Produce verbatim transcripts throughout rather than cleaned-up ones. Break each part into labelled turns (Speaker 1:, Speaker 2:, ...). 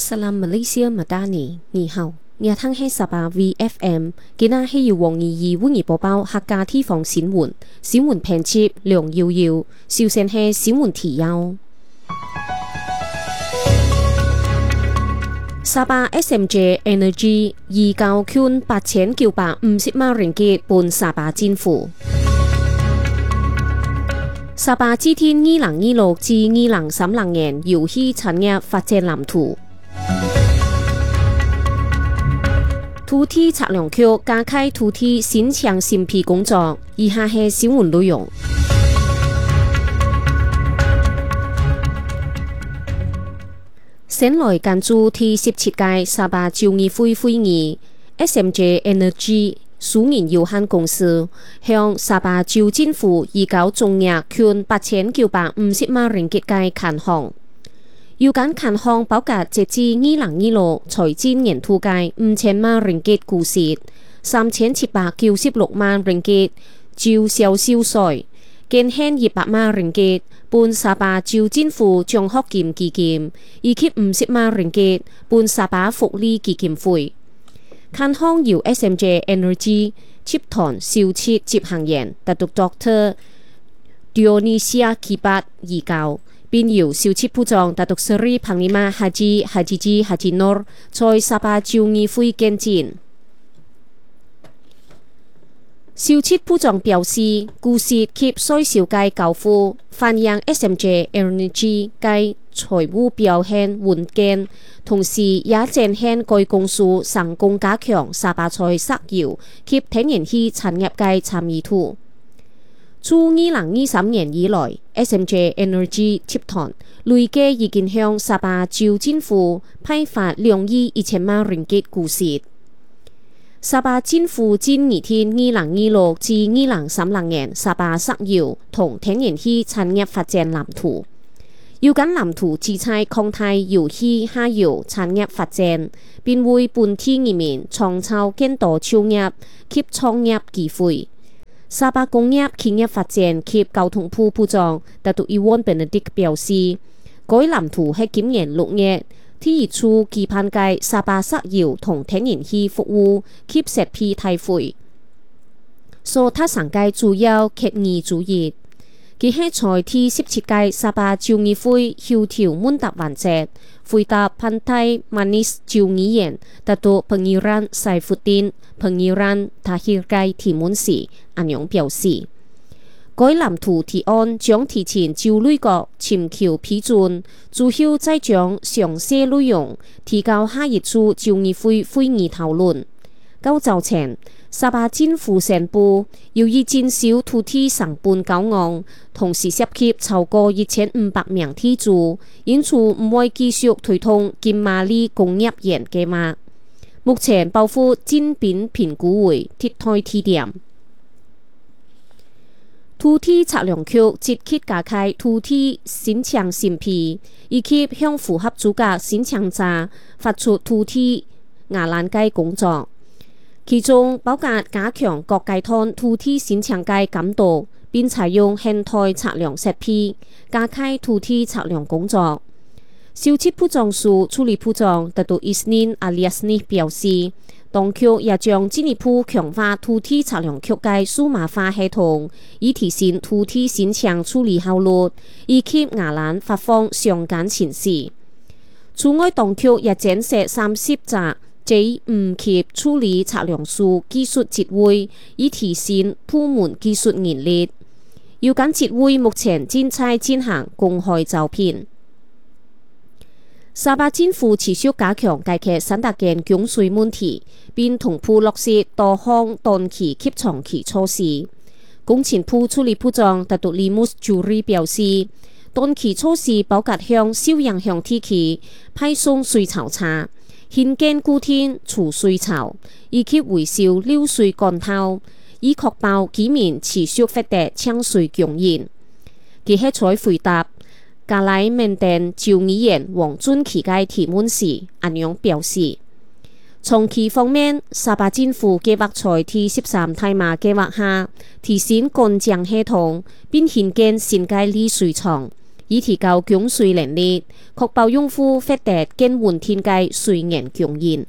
Speaker 1: Salam Malaysia Madani， 你好，你聽係十八 V F M， 今日係由黃怡怡為你播報客家地方新聞，新聞編輯梁耀耀，首先係新聞提要。沙巴 S M J Energy 移交圈八千九百五十萬ringgit給本沙巴政府。沙巴制定二零二六至二零三零年遊戲產業發展藍圖。土地測量局加開土地申請審批工作，以下係新聞內容。先來關注第十七屆沙巴州議會會議 ，S M J Energy 私營有限公司向沙巴州政府移交總額圈八千九百五十萬ringgit嘅款項。有關款項包括截至二零二六財政年度嘅五千萬ringgit股息，三千七百九十六萬ringgit州銷售稅，捐獻一百萬ringgit本沙巴州政府獎學金基金，以及五十萬ringgit本沙巴福利基金會。款項由 S M J Energy 集團首席執行員特督 Doctor Dionisia Kibat 移交，並由首席部長特督 Seri Panglima Haji Hajiji Haji Noor 在沙巴州議會見證。首席部長表示，股息及稅收嘅交付反映 S M J Energy 嘅財務表現穩健，同時也展現該公司成功加強沙巴在石油及天然氣產業嘅參與度。自二零二三年以來 ，S M J Energy 集團累計已經向沙巴州政府批發兩億一千萬ringgit股息。沙巴政府正擬定二零二六至二零三零年沙巴石油同天然氣產業發展藍圖。有關藍圖旨在擴大油氣下游產業發展，並為本地人民創造更多就業及創業機會。沙巴工業企業發展及交通部部長特督伊旺 Benedict 表示，該藍圖喺今年六月提出期盼嘅沙巴石油同天然氣服務及設備大會，所他上屆主要決議主義。佢喺在第十七屆沙巴州議會協調問答環節，回答Pantai Manis 州議員特督Pengiran Saifuddin Pengiran Tahir 嘅提問時，安陽表示，該藍圖提案將提前就內閣尋求批准，之後再將詳細內容提交下一次州議會會議討論。較早前，沙巴政府宣布，由於減少土地成本高昂，同時涉及超過一千五百名地主，因此唔會繼續推動金馬里工業園計劃。目前包括正並評估為替代地點。土地測量局即刻加開土地申請審批，以及向符合資格申請者發出土地押欄嘅工作。其中包括加強各階段土地申請嘅監督，並採用現代測量設備，加開土地測量工作。首席部長署處理部長特督 Isnin Aliasni 表示，當局也將進一步強化土地測量局嘅數碼化系統，以提升土地申請處理效率，以及押欄發放相關信息。此外，當局也增設三十隻即五級處理測量師技術職位，以提升部門技術能力。有關職位目前正在進行公開招聘。沙巴政府持續加強解決三大件供水問題，並同步落實多項短期及長期措施。工程部處理部長特督利姆斯朱瑞表示，短期措施包括向受影響地區派送水槽車、興建固定儲水槽，以及維修漏水管道，以確保居民持續獲得搶水供應。佢喺在回答加來緬甸州議員黃俊奇嘅提問時，安陽表示，長期方面，沙巴政府計劃在第十三大馬計劃下提升乾淨系統，並興建新嘅濾水廠， 以提高供水能力，確保用戶獲得更穩定嘅水源供應。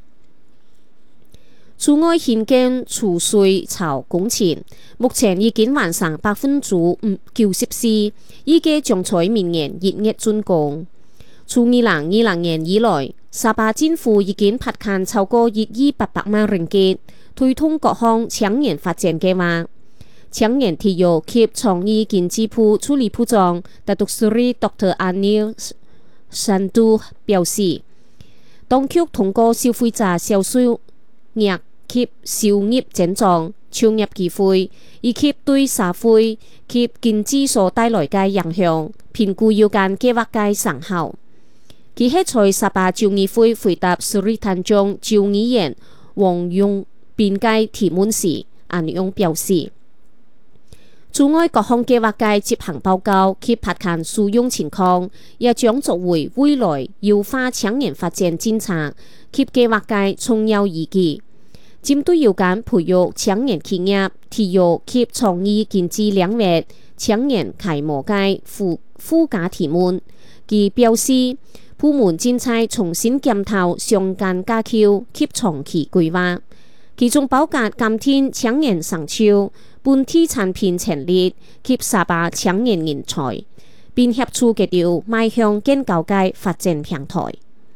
Speaker 1: 除外興建儲水槽工程，目前已經完成百分之九十四，預計將在明年一月竣工。從二零二零年以來，沙巴政府已經撥款超過一億八百萬ringgit，推動各項青年發展計劃。青年體育及創意經濟部助理部長達督斯里 Doctor Anil Sandu 表示，當局通過消費者銷售額及就業增長、創業機會，以及對社會及經濟所帶來嘅影響，評估有關計劃嘅成效。佢喺在沙巴州議會回答斯里坦中州議員黃勇辯嘅提問時，安勇表示，除外各項計劃嘅執行報告及撥款使用情況，也將作為未來優化青年發展政策及計劃嘅重要依據。針對有關培育青年企業、體育及創意經濟領域青年楷模嘅附附加提問，佢表示，部門正在重新檢討相關架構及長期規劃，其中包括監聽青年商超、本地產品陳列及沙巴青年人才，並協助佢哋邁向更高嘅發展平台。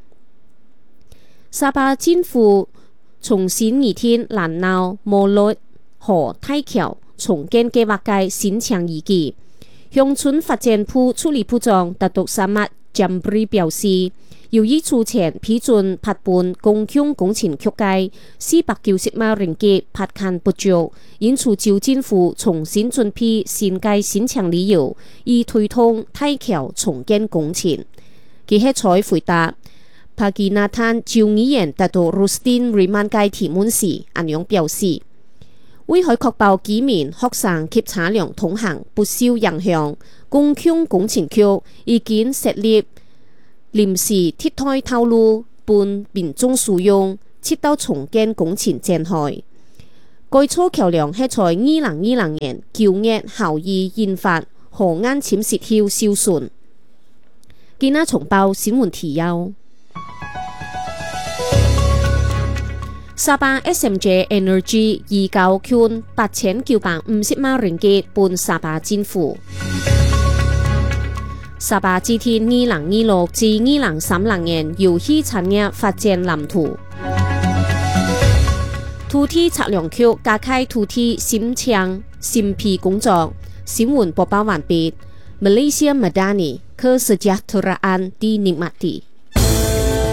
Speaker 1: 沙巴政府重新擬定蘭鬧摩律河大橋重建計劃嘅申請依據，鄉村發展部助理部長達督沙麥Jambri 表示，由於早前批准撥本公共工程局嘅四百九十萬ringgit撥款不足，因此州政府重新準備新嘅申請理由，以推動大橋重建工程。佢喺在回答帕基納坦州議員達督 Rustin Riman 嘅提問時，安樣表示，為可確保居民、學生及車輛通行不受影響，公共工程局已經設立臨時替代道路，供民眾使用，直到重建工程展開。該座橋梁係在二零二零年九月後以研發河岸침蝕後受損。今日重報新聞提要。沙巴 S M J Energy 移交款八千九百五十萬ringgit半沙巴政府。沙巴制定二零二六至二零三零年遊戲產業發展藍圖。土地測量局加開土地審簽審批工作。新聞播報完畢。Malaysia Madani Kesejahteraan di Nikmati。